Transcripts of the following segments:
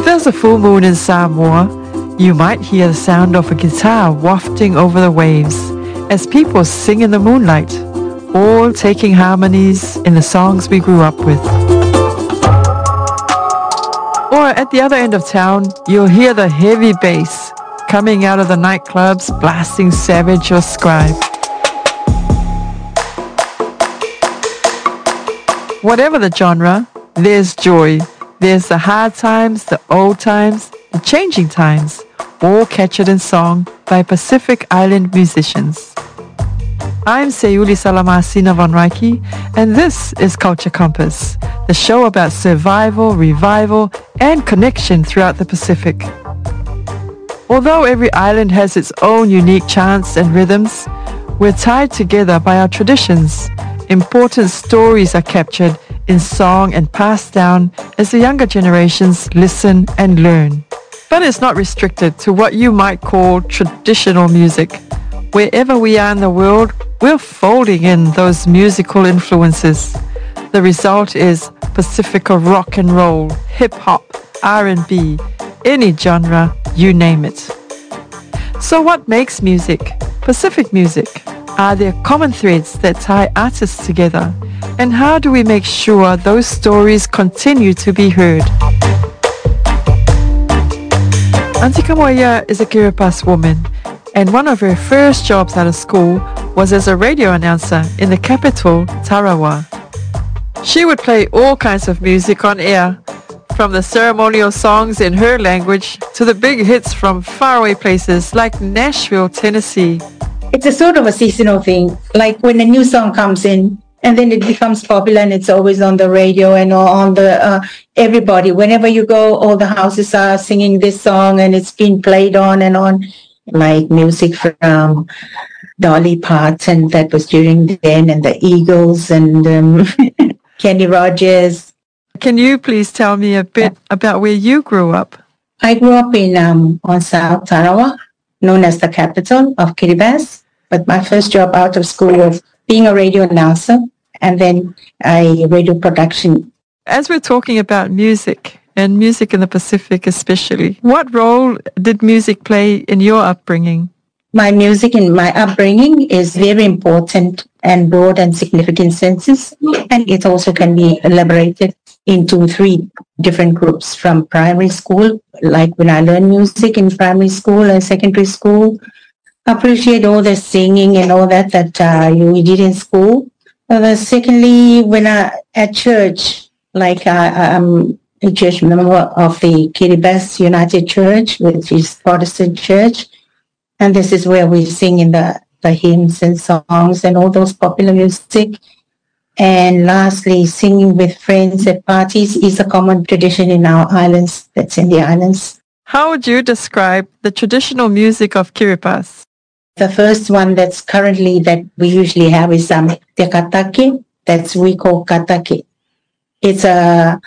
there's a full moon in Samoa, you might hear the sound of a guitar wafting over the waves as people sing in the moonlight, all taking harmonies in the songs we grew up with. Or at the other end of town, you'll hear the heavy bass coming out of the nightclubs blasting Savage or Scribe. Whatever the genre, there's joy. There's the hard times, the old times, the changing times, all captured in song by Pacific Island musicians. I'm Sayuli Salamasina Von Reiki, and this is Culture Compass, the show about survival, revival, and connection throughout the Pacific. Although every island has its own unique chants and rhythms, we're tied together by our traditions. Important stories are captured in song and passed down as the younger generations listen and learn. But it's not restricted to what you might call traditional music. Wherever we are in the world, we're folding in those musical influences. The result is Pacifica rock and roll, hip-hop, R&B, any genre, you name it. So what makes music? Pacific music. Are there common threads that tie artists together? And how do we make sure those stories continue to be heard? Auntie Kamoya is a Kiribati woman, and one of her first jobs out of school was as a radio announcer in the capital, Tarawa. She would play all kinds of music on air, from the ceremonial songs in her language to the big hits from faraway places like Nashville, Tennessee. It's a sort of a seasonal thing, like when a new song comes in and then it becomes popular and it's always on the radio and on the everybody. Whenever you go, all the houses are singing this song and it's been played on and on, like music from Dolly Parton, that was during then, and the Eagles and Kenny Rogers. Can you please tell me a bit about where you grew up? I grew up in on South Tarawa, known as the capital of Kiribati. But my first job out of school was being a radio announcer and then radio production. As we're talking about music, and music in the Pacific especially, what role did music play in your upbringing? My music in my upbringing is very important and broad and significant senses, and it also can be elaborated into 3 different groups from primary school, like when I learned music in primary school and secondary school. Appreciate all the singing and all that you did in school. Secondly, when at church, like I'm a church member of the Kiribati United Church, which is Protestant church, and this is where we sing in the hymns and songs and all those popular music. And lastly, singing with friends at parties is a common tradition in our islands, that's in the islands. How would you describe the traditional music of Kiribati? The first one that's currently that we usually have is Te Katake, that's we call Katake. It's a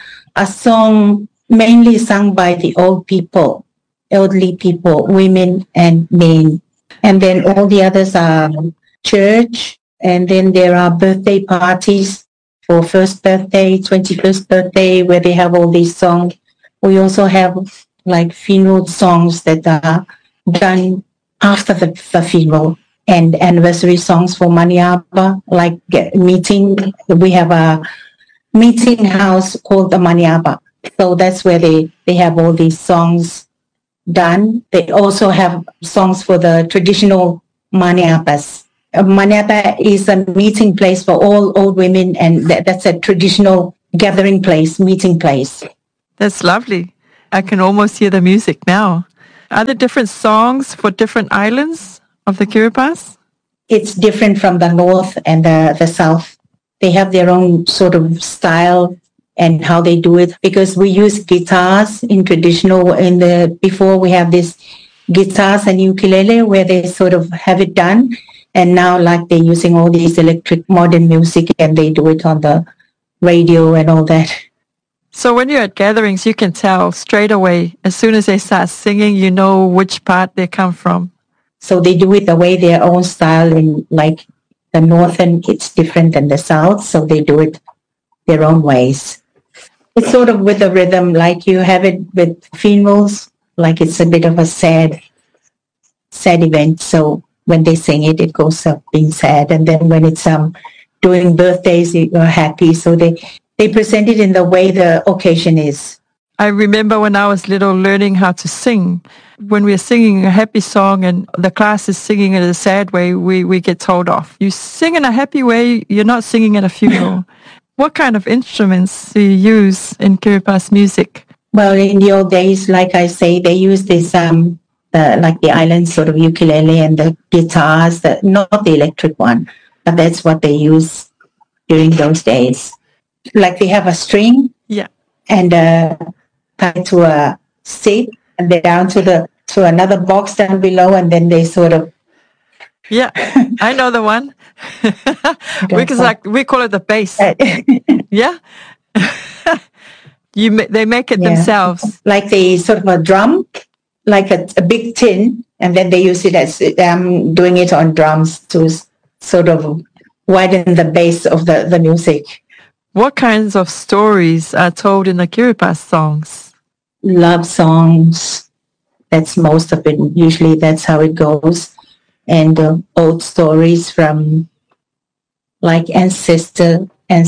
song mainly sung by the old people, elderly people, women and men. And then all the others are church, and then there are birthday parties for first birthday, 21st birthday, where they have all these songs. We also have like funeral songs that are done after the funeral, and anniversary songs for Maniaba, like meeting. We have a meeting house called the Maniaba. So that's where they have all these songs done. They also have songs for the traditional Maniabas. Maniaba is a meeting place for all old women, and that's a traditional gathering place, meeting place. That's lovely. I can almost hear the music now. Are there different songs for different islands of the Kiribati? It's different from the north and the south. They have their own sort of style and how they do it, because we use guitars in traditional, before we have this guitars and ukulele where they sort of have it done. And now like they're using all these electric modern music and they do it on the radio and all that. So when you're at gatherings, you can tell straight away, as soon as they start singing, you know which part they come from. So they do it the way their own style, in like the northern, it's different than the south, so they do it their own ways. It's sort of with a rhythm, like you have it with funerals, like it's a bit of a sad event. So when they sing it, it goes up being sad. And then when it's doing birthdays, you're happy. So they present it in the way the occasion is. I remember when I was little learning how to sing. When we're singing a happy song and the class is singing in a sad way, we get told off. You sing in a happy way, you're not singing at a funeral. What kind of instruments do you use in Kiripas music? Well, in the old days, like I say, they use this like the island sort of ukulele and the guitars, not the electric one, but that's what they use during those days. Like they have a string, yeah, and tied to a stick, and then down to another box down below, and then they sort of. Yeah, I know the one. we call it the bass. Yeah. They make it themselves. Like they sort of a drum, like a big tin, and then they use it as doing it on drums to sort of widen the bass of the music. What kinds of stories are told in the Kiripas songs? Love songs. That's most of it. Usually that's how it goes. And old stories from like ancestors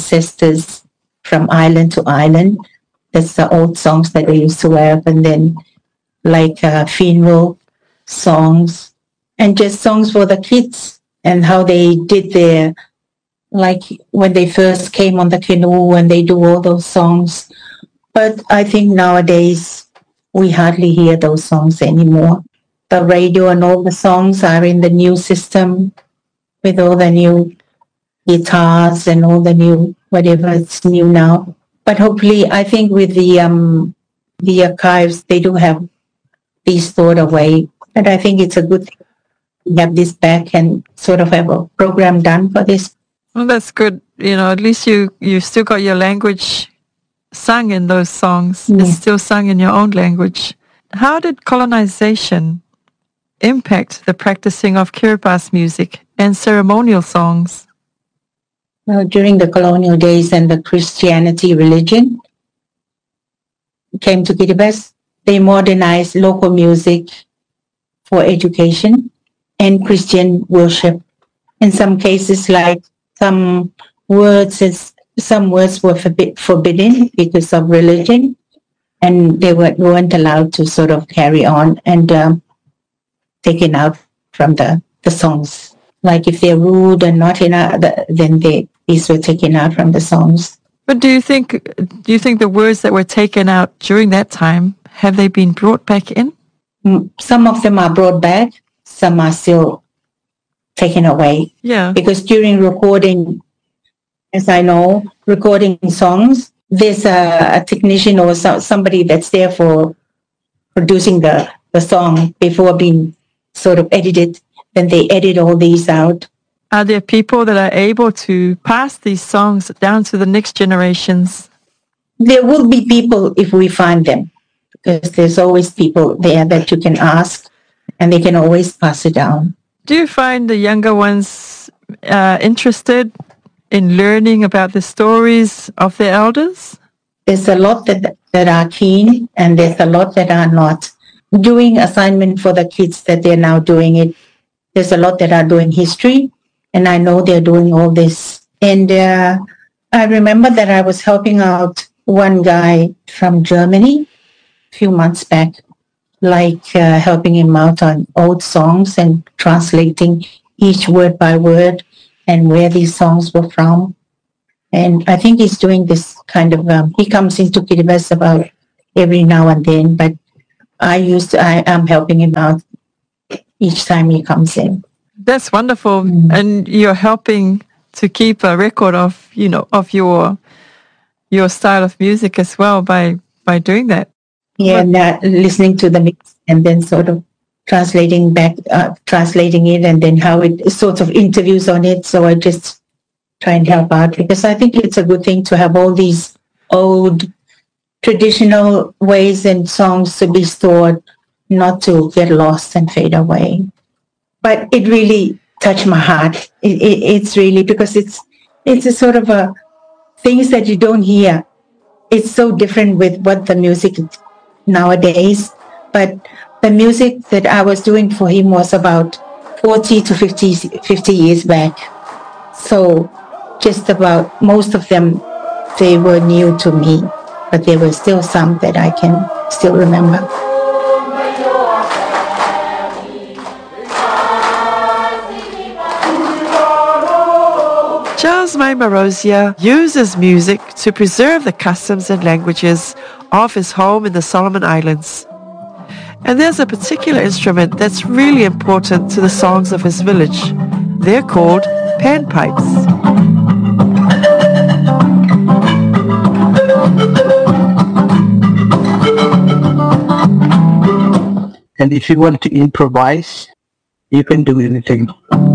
from island to island. That's the old songs that they used to have. And then like funeral songs and just songs for the kids and how they did their, like when they first came on the canoe and they do all those songs. But I think nowadays we hardly hear those songs anymore. The radio and all the songs are in the new system with all the new guitars and all the new, whatever it's new now. But hopefully, I think with the archives, they do have these stored away. And I think it's a good thing to have this back and sort of have a program done for this. Well, that's good. At least you still got your language sung in those songs. Yeah. It's still sung in your own language. How did colonization impact the practicing of Kiripas music and ceremonial songs? Well, during the colonial days and the Christianity religion came to Kiribati, they modernized local music for education and Christian worship. In some cases, like some words were forbidden because of religion, and they weren't allowed to sort of carry on and taken out from the songs. Like if they're rude and not enough, then these were taken out from the songs. But do you think the words that were taken out during that time, have they been brought back in? Some of them are brought back. Some are still taken away. Yeah. Because during recording, as I know, recording songs, there's a technician or somebody that's there for producing the song before being sort of edited. Then they edit all these out. Are there people that are able to pass these songs down to the next generations? There will be people if we find them, because there's always people there that you can ask and they can always pass it down. Do you find the younger ones interested in learning about the stories of their elders? There's a lot that are keen and there's a lot that are not. Doing assignment for the kids that they're now doing it, there's a lot that are doing history, and I know they're doing all this. And I remember that I was helping out one guy from Germany a few months back, like helping him out on old songs and translating each word by word and where these songs were from. And I think he's doing this kind of, he comes into Kiribati about every now and then, but I'm helping him out each time he comes in. That's wonderful. And you're helping to keep a record of, of your style of music as well by doing that. Yeah, and listening to the mix and then sort of translating it, and then how it sort of interviews on it. So I just try and help out, because I think it's a good thing to have all these old traditional ways and songs to be stored, not to get lost and fade away. But it really touched my heart. It's really, because it's a sort of a things that you don't hear it's so different with what the music nowadays. But the music that I was doing for him was about 40 to 50 years back. So just about most of them, they were new to me, but there were still some that I can still remember. Charles Marosia uses music to preserve the customs and languages of his home in the Solomon Islands. And there's a particular instrument that's really important to the songs of his village. They're called panpipes. And if you want to improvise, you can do anything.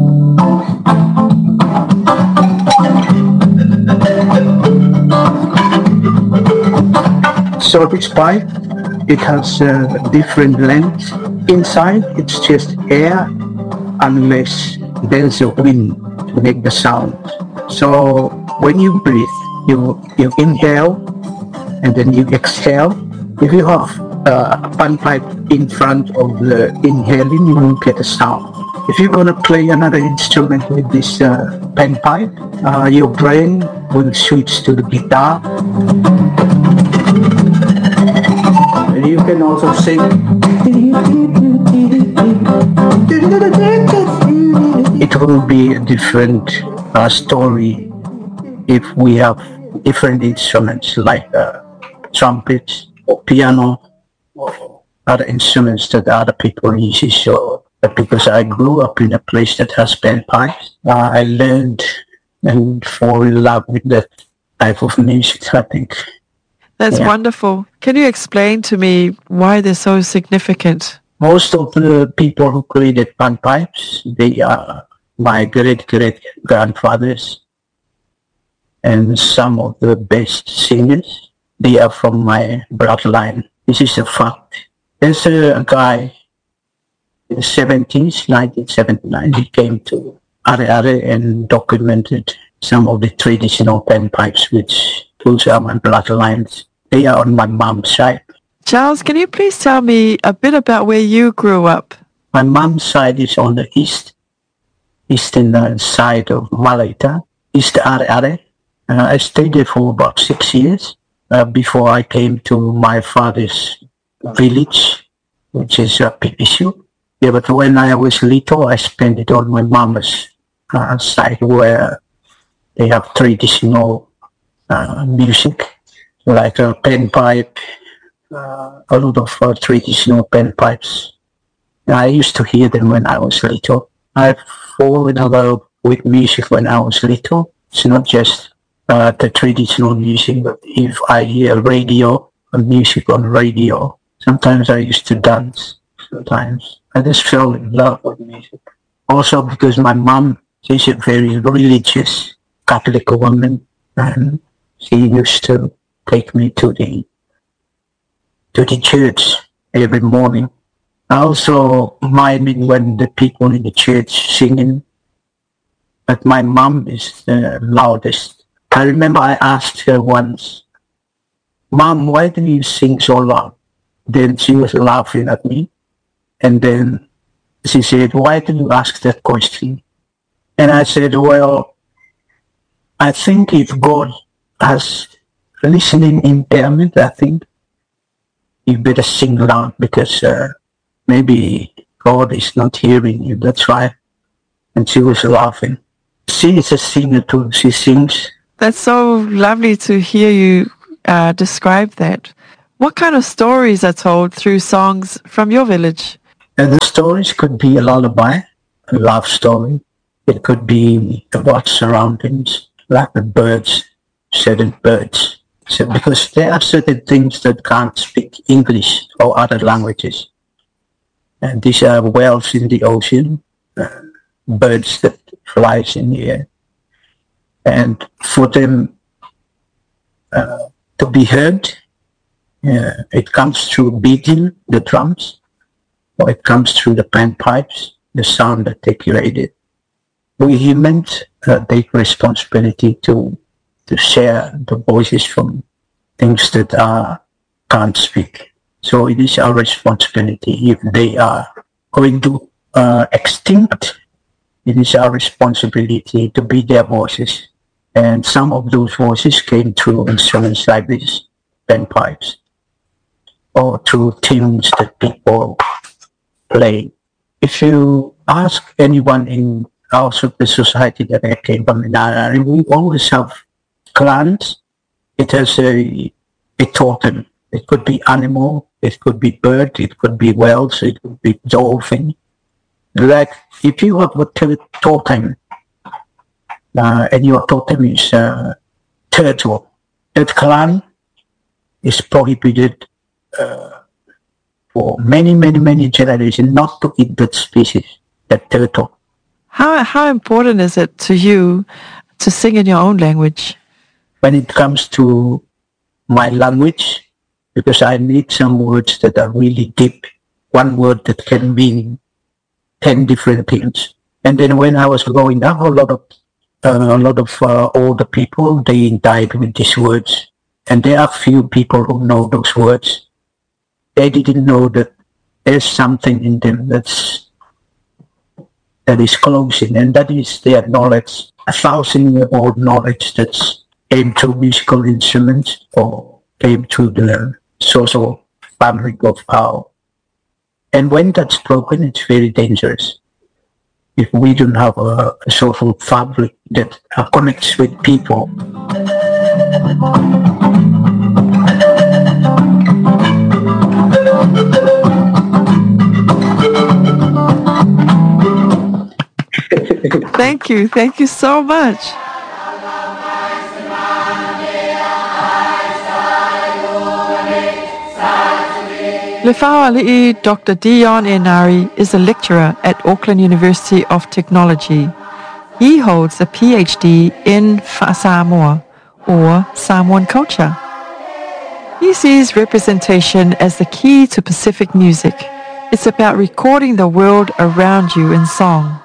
So this pipe, it has different length. Inside, it's just air unless there's a wind to make the sound. So when you breathe, you inhale and then you exhale. If you have a panpipe in front of the inhaling, you won't get a sound. If you're gonna play another instrument with this panpipe, your brain will switch to the guitar. And you can also sing. It will be a different story if we have different instruments like trumpets or piano or other instruments that other people use. So, because I grew up in a place that has panpipes, I learned and fall in love with that type of music, I think. That's wonderful. Can you explain to me why they're so significant? Most of the people who created panpipes, they are my great-great-grandfathers. And some of the best singers, they are from my bloodline. This is a fact. There's a guy in the 70s, 1979, he came to Are and documented some of the traditional panpipes, which those are my bloodlines. They are on my mom's side. Charles, can you please tell me a bit about where you grew up? My mom's side is on the eastern side of Malaita, East Are. I stayed there for about 6 years before I came to my father's village, which is Pipisu. Yeah, but when I was little, I spent it on my mama's side where they have traditional music, like a panpipe, a lot of traditional panpipes. I used to hear them when I was little. I fall in love with music when I was little. It's not just the traditional music, but if I hear radio, music on radio, sometimes I used to dance. Sometimes I just fell in love with music. Also because my mom, she's a very religious Catholic woman, and she used to take me to the church every morning. I also minded when the people in the church singing, but my mom is the loudest. I remember I asked her once, "Mom, why do you sing so loud?" Then she was laughing at me, and then she said, "Why do you ask that question?" And I said, "Well, I think if God has listening impairment, I think you better sing loud because maybe God is not hearing you. That's why." And she was laughing. She is a singer too. She sings. That's so lovely to hear you describe that. What kind of stories are told through songs from your village? And the stories could be a lullaby, a love story. It could be about surroundings, like the birds, certain birds. So because there are certain things that can't speak English or other languages. And these are whales in the ocean, birds that flies in the air. And for them to be heard, it comes through beating the drums, or it comes through the panpipes, the sound that they created. We humans take responsibility to share the voices from things that can't speak. So it is our responsibility. If they are going to extinct, it is our responsibility to be their voices. And some of those voices came through instruments like this, bagpipes, or through tunes that people play. If you ask anyone in also the society that I came from, we always have clans. It has a totem. It could be animal, it could be bird, it could be whales, it could be dolphin. Like if you have a totem, and your totem is turtle, that clan is prohibited for many generations not to eat that species, that turtle. How important is it to you to sing in your own language? When it comes to my language, because I need some words that are really deep, one word that can mean 10 different things. And then when I was growing up, a lot of older people, they died with these words. And there are few people who know those words. They didn't know that there's something in them that is closing, and that is their knowledge, 1,000-year-old knowledge that's came through musical instruments or came through the social fabric of power. And when that's broken, it's very dangerous. If we don't have a social fabric that connects with people. Thank you so much. Lefau Ali'i Dr. Dion Enari is a lecturer at Auckland University of Technology. He holds a PhD in Samoa, or Samoan culture. He sees representation as the key to Pacific music. It's about recording the world around you in song.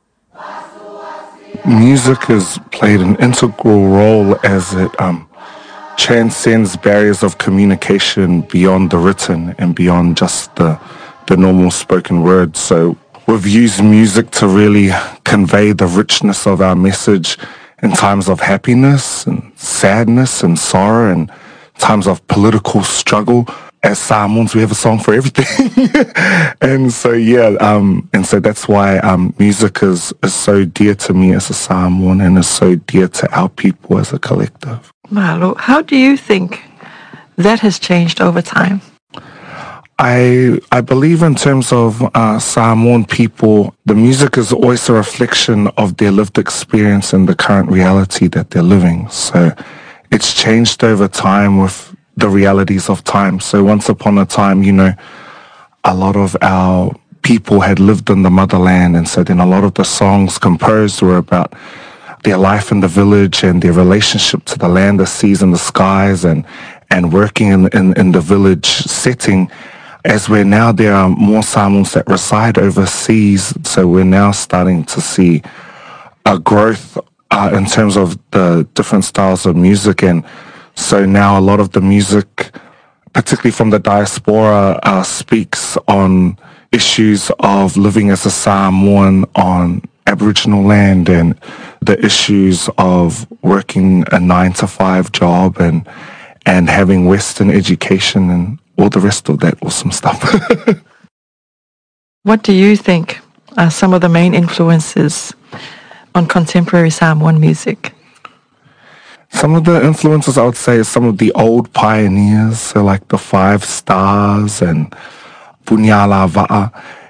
Music has played an integral role as it transcends barriers of communication beyond the written and beyond just the normal spoken word. So we've used music to really convey the richness of our message in times of happiness and sadness and sorrow and times of political struggle. As Samoans, we have a song for everything. And so, and so that's why music is so dear to me as a Samoan and is so dear to our people as a collective. Malo, how do you think that has changed over time? I believe in terms of Samoan people, the music is always a reflection of their lived experience and the current reality that they're living. So it's changed over time with the realities of time. So once upon a time, a lot of our people had lived in the motherland, and so then a lot of the songs composed were about their life in the village and their relationship to the land, the seas and the skies, and working in the village setting. As we're now, there are more Samoans that reside overseas, so we're now starting to see a growth in terms of the different styles of music. And so now a lot of the music, particularly from the diaspora, speaks on issues of living as a Samoan on Aboriginal land and the issues of working a 9-to-5 job and having Western education and all the rest of that awesome stuff. What do you think are some of the main influences on contemporary Samoan music? Some of the influences, I would say, is some of the old pioneers, so like the Five Stars and Punyala Va'a.